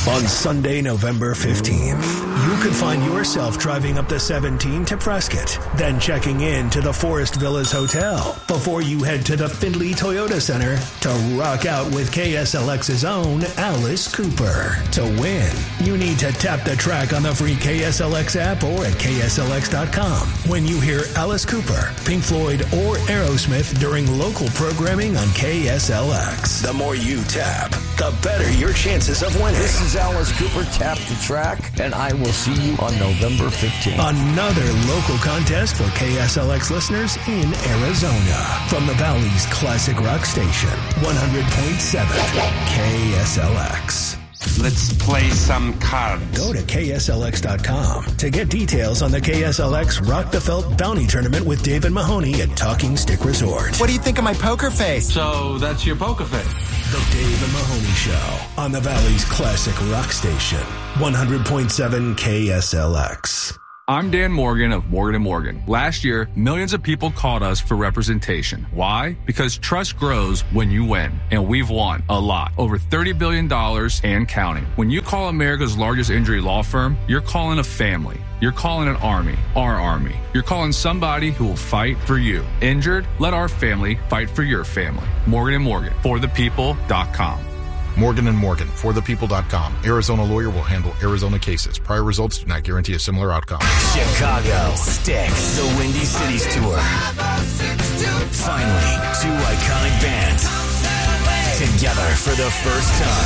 On Sunday, November 15th, you could find yourself driving up the 17 to Prescott, then checking in to the Forest Villas Hotel before you head to the Findlay Toyota Center to rock out with KSLX's own Alice Cooper. To win, you need to tap the track on the free KSLX app or at KSLX.com when you hear Alice Cooper, Pink Floyd, or Aerosmith during local programming on KSLX. The more you tap, the better your chances of winning. This is Alice Cooper, Tap the Track, and I will see you on November 15th. Another local contest for KSLX listeners in Arizona. From the Valley's classic rock station, 100.7 KSLX. Let's play some cards. Go to KSLX.com to get details on the KSLX Rock the Felt Bounty Tournament with David Mahoney at Talking Stick Resort. What do you think of my poker face? So that's your poker face. The David Mahoney Show on the Valley's classic rock station, 100.7 KSLX. I'm Dan Morgan of Morgan & Morgan. Last year, millions of people called us for representation. Why? Because trust grows when you win. And we've won a lot. Over $30 billion and counting. When you call America's largest injury law firm, you're calling a family. You're calling an army, our army. You're calling somebody who will fight for you. Injured? Let our family fight for your family. Morgan & Morgan, forthepeople.com. Morgan & Morgan, forthepeople.com. Arizona lawyer will handle Arizona cases. Prior results do not guarantee a similar outcome. Chicago Stick, the Windy Cities Tour. Finally, two iconic bands together for the first time.